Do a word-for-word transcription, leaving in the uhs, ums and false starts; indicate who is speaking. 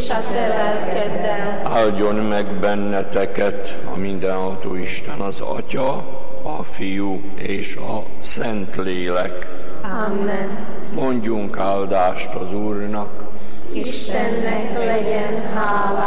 Speaker 1: és a te lelkeddel.
Speaker 2: Áldjon meg benneteket a mindenható Isten, az Atya, a Fiú és a Szentlélek.
Speaker 1: Amen.
Speaker 2: Mondjunk áldást az Úrnak.
Speaker 1: Istennek legyen hálás.